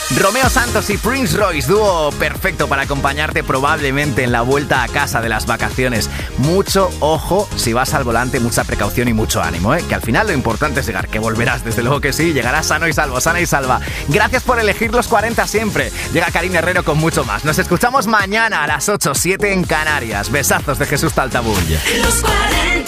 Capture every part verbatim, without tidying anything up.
Romeo Santos y Prince Royce, dúo perfecto para acompañarte probablemente en la vuelta a casa de las vacaciones. Mucho ojo si vas al volante, mucha precaución y mucho ánimo, ¿eh? Que al final lo importante es llegar, que volverás, desde luego que sí, llegarás sano y salvo, sana y salva. Gracias por elegir los cuarenta siempre. Llega Karim Herrero con mucho más. Nos escuchamos mañana a las ocho, siete en Canarias. Besazos de Jesús Taltabull. Los cuarenta.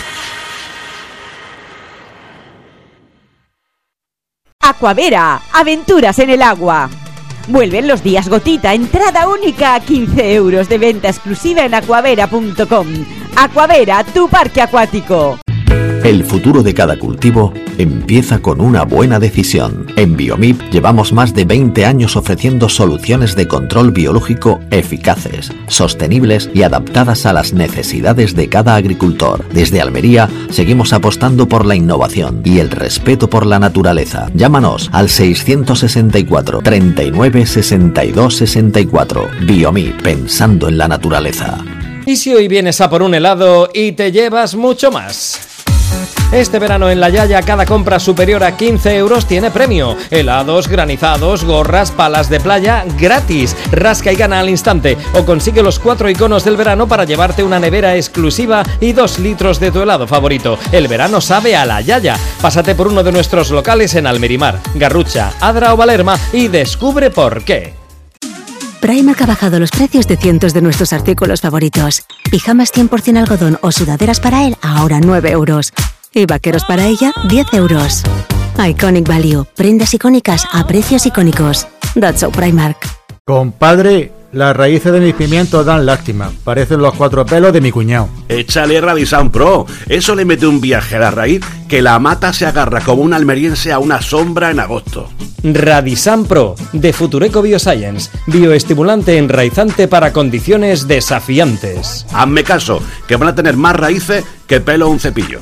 Aquavera, aventuras en el agua. Vuelven los días gotita, entrada única a quince euros de venta exclusiva en aquavera punto com. Aquavera, tu parque acuático. El futuro de cada cultivo empieza con una buena decisión. En Biomip llevamos más de veinte años ofreciendo soluciones de control biológico eficaces, sostenibles y adaptadas a las necesidades de cada agricultor. Desde Almería seguimos apostando por la innovación y el respeto por la naturaleza. Llámanos al seiscientos sesenta y cuatro, treinta y nueve, sesenta y dos, sesenta y cuatro. Biomip, pensando en la naturaleza. ¿Y si hoy vienes a por un helado y te llevas mucho más? Este verano en La Yaya cada compra superior a quince euros tiene premio. Helados, granizados, gorras, palas de playa, gratis. Rasca y gana al instante o consigue los cuatro iconos del verano para llevarte una nevera exclusiva y dos litros de tu helado favorito. El verano sabe a La Yaya. Pásate por uno de nuestros locales en Almerimar, Garrucha, Adra o Valerma y descubre por qué. Primark ha bajado los precios de cientos de nuestros artículos favoritos. Pijamas cien por ciento algodón o sudaderas para él, ahora nueve euros. Y vaqueros para ella, diez euros. Iconic Value. Prendas icónicas a precios icónicos. That's so Primark. Compadre, las raíces de mis pimientos dan lástima. Parecen los cuatro pelos de mi cuñado. Échale Radisan Pro. Eso le mete un viaje a la raíz que la mata se agarra como un almeriense a una sombra en agosto. Radisan Pro, de Futureco Bioscience. Bioestimulante enraizante para condiciones desafiantes. Hazme caso, que van a tener más raíces que pelo a un cepillo.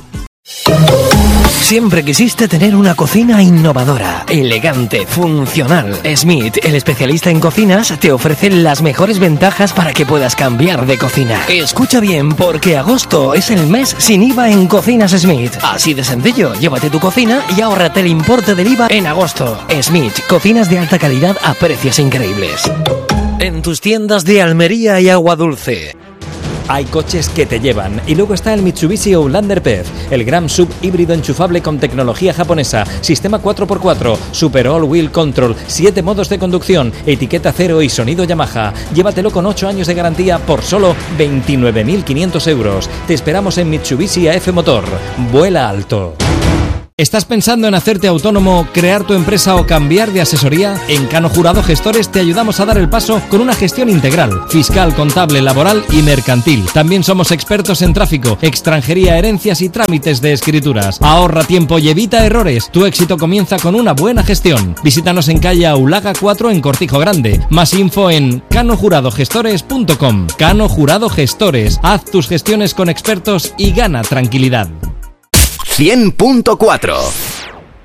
Siempre quisiste tener una cocina innovadora, elegante, funcional. Smith, el especialista en cocinas, te ofrece las mejores ventajas para que puedas cambiar de cocina. Escucha bien, porque agosto es el mes sin I V A en Cocinas Smith. Así de sencillo, llévate tu cocina y ahórrate el importe del I V A en agosto. Smith, cocinas de alta calidad a precios increíbles. En tus tiendas de Almería y Agua Dulce. Hay coches que te llevan. Y luego está el Mitsubishi Outlander P E V, el Gran Sub híbrido enchufable con tecnología japonesa, sistema cuatro por cuatro, Super All Wheel Control, siete modos de conducción, etiqueta cero y sonido Yamaha. Llévatelo con ocho años de garantía por solo veintinueve mil quinientos euros. Te esperamos en Mitsubishi A F Motor. Vuela alto. ¿Estás pensando en hacerte autónomo, crear tu empresa o cambiar de asesoría? En Cano Jurado Gestores te ayudamos a dar el paso con una gestión integral, fiscal, contable, laboral y mercantil. También somos expertos en tráfico, extranjería, herencias y trámites de escrituras. Ahorra tiempo y evita errores. Tu éxito comienza con una buena gestión. Visítanos en calle Aulaga cuatro en Cortijo Grande. Más info en cano jurado gestores punto com. Cano Jurado Gestores. Haz tus gestiones con expertos y gana tranquilidad. cien punto cuatro